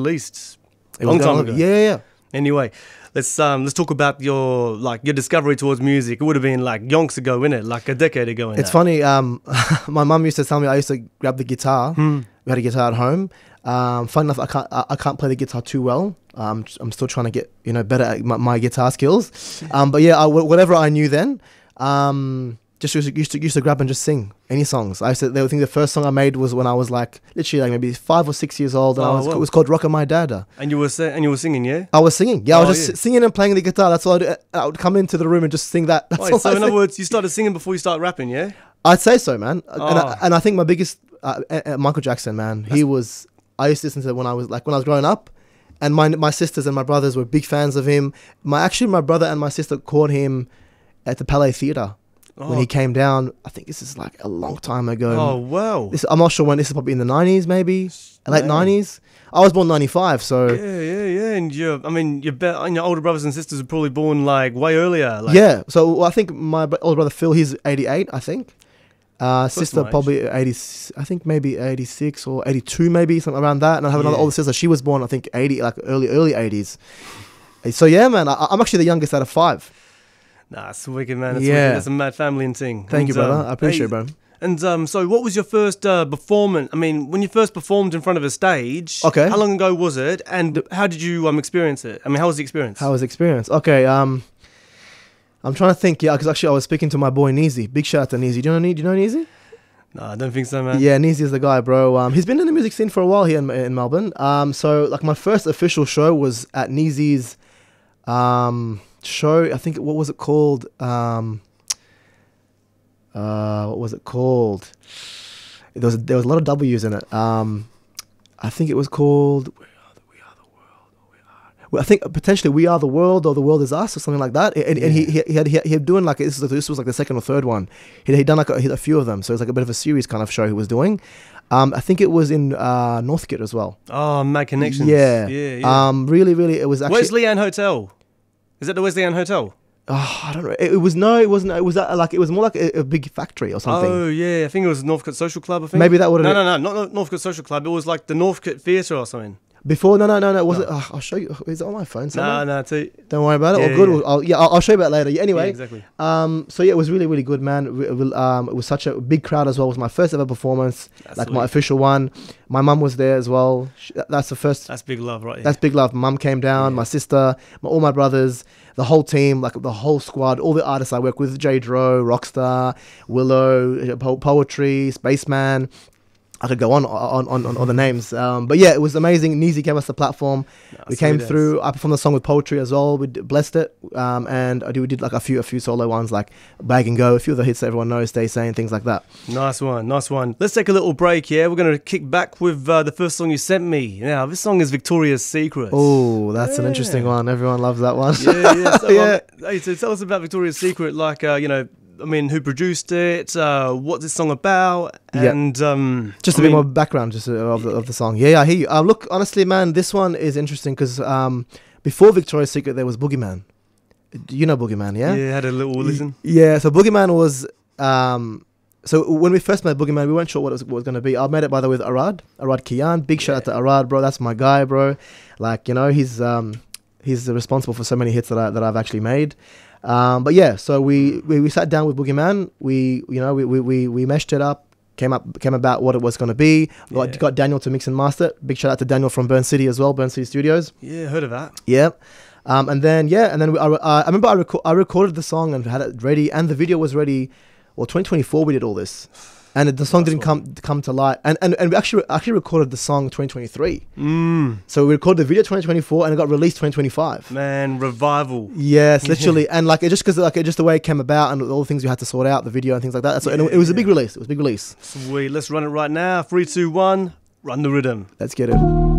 released It a was long time going ago. on. Yeah. Anyway, let's talk about your discovery towards music. It would have been like yonks ago, innit? Like a decade ago. It's funny. My mum used to tell me I used to grab the guitar. We had a guitar at home. Fun enough, I can't play the guitar too well. I'm still trying to get better at my guitar skills. But yeah, whatever I knew then, just used to grab and just sing any songs. I think the first song I made was when I was like literally like maybe 5 or 6 years old, and it was called "Rockin' My Dada." And you were singing, yeah? I was singing. Yeah, I was just singing and playing the guitar. That's all I do. I would come into the room and just sing that. That's all so in other words, you started singing before you started rapping, yeah? I'd say so, man. And I think my biggest Michael Jackson, man. I used to listen to when I was growing up, and my sisters and my brothers were big fans of him. My brother and my sister caught him at the Palais Theatre when he came down. I think this is like a long time ago. Oh wow! I'm not sure when. This is probably in the 90s, maybe late 90s. I was born 95, so yeah. And your older brothers and sisters were probably born like way earlier. Like. Yeah. So I think my older brother Phil, he's 88, I think. Sister probably 80, I think maybe 86 or 82, maybe something around that. And I have another older sister. She was born, I think, 80, like early 80s. So yeah, man, I'm actually the youngest out of 5. Nah, it's wicked, man. It's wicked. That's a mad family and thing. Thank you, brother. I appreciate it, bro. And so what was your first performance? I mean, when you first performed in front of a stage, okay, how long ago was it? And how did you experience it? I mean, how was the experience? Okay, I'm trying to think, because actually I was speaking to my boy Neezy. Big shout out to Neezy. Do you know Neezy? No, I don't think so, man. Yeah, Neezy is the guy, bro. He's been in the music scene for a while here in Melbourne. So like my first official show was at Neezy's show. I think what was it called? What was it called? There was a lot of W's in it. I think it was called I think potentially "We Are the World" or "The World Is Us" or something like that. And he had doing like this was like the second or third one. He'd done like a few of them, so it was like a bit of a series kind of show he was doing. I think it was in Northcote as well. Oh, mad connections. Yeah. Really, it was actually. Where's Leanne Hotel? Is that the Wesleyan Hotel? Oh, I don't know. It wasn't. It was like it was more like a big factory or something. Oh yeah, I think it was Northcote Social Club. I think maybe that would have. No, not Northcote Social Club. It was like the Northcote Theatre or something. Before, no. Was it? I'll show you. Is it on my phone somewhere? No. Don't worry about it. Good. I'll show you about it later. Anyway. Yeah, exactly. So yeah, it was really good, man. It was such a big crowd as well. It was my first ever performance, my official one. My mum was there as well. That's the first. That's big love, right? That's big love. Mum came down. My sister, all my brothers, the whole team, like the whole squad, all the artists I work with: Jay Dro, Rockstar, Willow, Poetry, Spaceman. I could go on the names, but yeah, it was amazing. Neezy gave us the platform. We came through. I performed the song with Poetry as well. We blessed it, and we did like a few solo ones like "Bag and Go," a few of the hits that everyone knows, "Stay Sane," things like that. Nice one. Let's take a little break here. We're gonna kick back with the first song you sent me. Now, this song is Victoria's Secret. Oh, that's an interesting one. Everyone loves that one. Yeah. So tell us about Victoria's Secret. Like, I mean, who produced it? What's this song about? And just a bit more background, of the song. Yeah, I hear you. Look, honestly, man, this one is interesting because before Victoria's Secret, there was Boogeyman. You know Boogeyman, yeah? Yeah, had a little listen. Yeah, so Boogeyman was. So when we first met Boogeyman, we weren't sure what it was going to be. I met it by the way with Arad Kian. Big shout out to Arad, bro. That's my guy, bro. Like he's responsible for so many hits that I've actually made. But yeah, so we sat down with Boogeyman. We meshed it up, came about what it was going to be. Got Daniel to mix and master it. Big shout out to Daniel from Burn City as well, Burn City Studios. Yeah, heard of that. Yeah. And then I remember I recorded the song and had it ready, and the video was ready. Well, 2024 we did all this. And the song didn't come to light. And we actually recorded the song 2023. So we recorded the video 2024 and it got released 2025. Man, revival. Yes, literally. And just the way it came about and all the things we had to sort out, the video and things like that. So it was a big release. It was a big release. Sweet. Let's run it right now. 3, 2, 1. Run the rhythm. Let's get it.